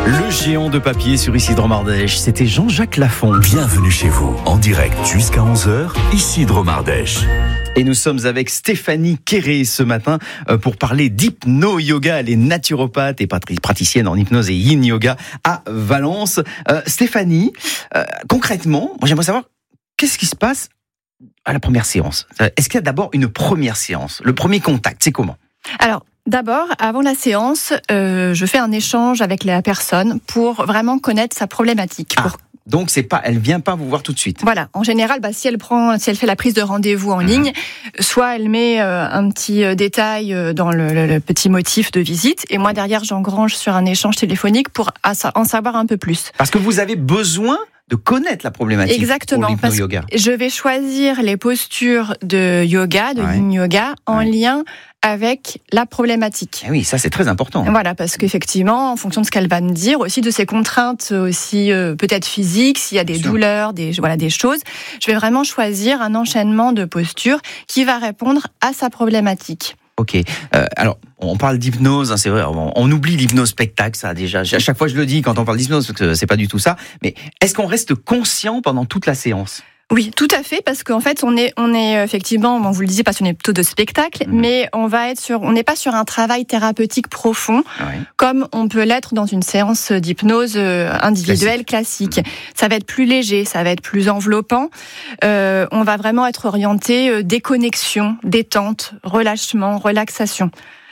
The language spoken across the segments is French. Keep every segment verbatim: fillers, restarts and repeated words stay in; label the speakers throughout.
Speaker 1: Le géant de papier sur Isidre Mardèche, c'était Jean-Jacques Lafont.
Speaker 2: Bienvenue chez vous, en direct jusqu'à onze heures, Isidre Mardèche.
Speaker 1: Et nous sommes avec Stéphanie Quéré ce matin pour parler d'hypno-yoga. Elle est naturopathe et praticienne en hypnose et yin yoga à Valence. Euh, Stéphanie, euh, concrètement, moi j'aimerais savoir qu'est-ce qui se passe à la première séance. Est-ce qu'il y a d'abord une première séance? Le premier contact, c'est comment?
Speaker 3: Alors, d'abord, avant la séance, euh, je fais un échange avec la personne pour vraiment connaître sa problématique.
Speaker 1: Ah.
Speaker 3: Pour...
Speaker 1: Donc c'est pas, elle vient pas vous voir tout de suite.
Speaker 3: Voilà. En général, bah, si elle prend, si elle fait la prise de rendez-vous en mmh. ligne, soit elle met euh, un petit euh, détail euh, dans le, le, le petit motif de visite, et moi derrière j'engrange sur un échange téléphonique pour en savoir un peu plus.
Speaker 1: Parce que vous avez besoin de connaître la problématique.
Speaker 3: Exactement.
Speaker 1: Pour l'hypno-yoga.
Speaker 3: Parce que je vais choisir les postures de yoga, de ouais. yin yoga, en ouais. lien avec la problématique.
Speaker 1: Et oui, ça c'est très important.
Speaker 3: Voilà, parce qu'effectivement, en fonction de ce qu'elle va me dire, aussi de ses contraintes, aussi euh, peut-être physiques, s'il y a des Bien douleurs, des voilà des choses, je vais vraiment choisir un enchaînement de postures qui va répondre à sa problématique.
Speaker 1: Ok. Euh, alors, on parle d'hypnose, hein, c'est vrai. On, on oublie l'hypnose spectacle, ça déjà. À chaque fois, je le dis quand on parle d'hypnose, parce que c'est pas du tout ça. Mais est-ce qu'on reste conscient pendant toute la séance?
Speaker 3: Oui, tout à fait, parce qu'en fait, on est, on est effectivement, bon, vous le disiez, passionné plutôt de spectacle, mmh. mais on va être sur, on n'est pas sur un travail thérapeutique profond, ouais. comme on peut l'être dans une séance d'hypnose individuelle classique. classique. Mmh. Ça va être plus léger, ça va être plus enveloppant. Euh, on va vraiment être orienté déconnexion, détente, relâchement, relaxation.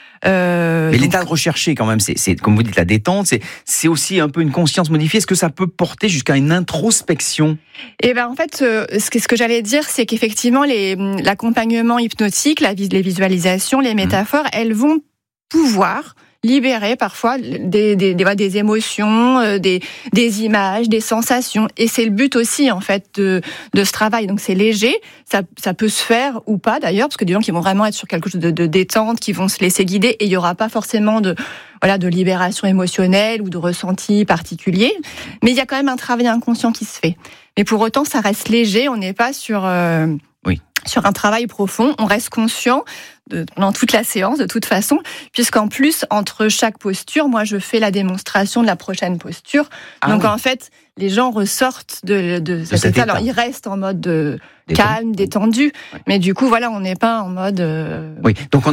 Speaker 1: Euh, Mais donc... l'état recherché quand même, c'est, c'est comme vous dites la détente, c'est, c'est aussi un peu une conscience modifiée. Est-ce que ça peut porter jusqu'à une introspection?
Speaker 3: Eh ben en fait, euh, ce que ce que j'allais dire, c'est qu'effectivement les l'accompagnement hypnotique, la, les visualisations, les métaphores, mmh. elles vont pouvoir libérer parfois des, des, des, des émotions, euh, des, des images, des sensations. Et c'est le but aussi, en fait, de, de ce travail. Donc, c'est léger. Ça, ça peut se faire ou pas, d'ailleurs, parce que des gens qui vont vraiment être sur quelque chose de, de détente, qui vont se laisser guider, et il n'y aura pas forcément de, voilà, de libération émotionnelle ou de ressenti particulier. Mais il y a quand même un travail inconscient qui se fait. Mais pour autant, ça reste léger. On n'est pas sur... Euh,
Speaker 1: oui.
Speaker 3: sur un travail profond, on reste conscient de, dans toute la séance, de toute façon, puisqu'en plus, entre chaque posture, moi, je fais la démonstration de la prochaine posture. Ah Donc, oui. en fait, les gens ressortent de, de cet, cet état. état. Alors, ils restent en mode de calme, détendu, oui. mais du coup, voilà, on n'est pas en mode... Euh...
Speaker 1: Oui, donc on